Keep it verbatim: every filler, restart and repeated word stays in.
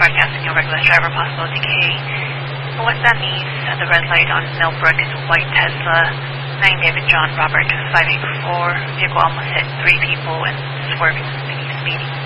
broadcasting your reckless driver, possible decay. What that means at the red light on Millbrook is a white Tesla, nine David John Robert five eight four. Vehicle almost hit three people and swerving, speeding.